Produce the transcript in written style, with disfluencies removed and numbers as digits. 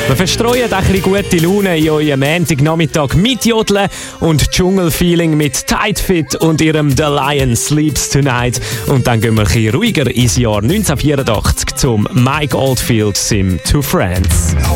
Wir verstreuen ein bisschen gute Laune in eurem Montagnachmittag mit Jodeln und Dschungelfeeling mit Tidefit und ihrem The Lion Sleeps Tonight. Und dann gehen wir ein bisschen ruhiger ins Jahr 1984 zum Mike Oldfield Sim to Friends.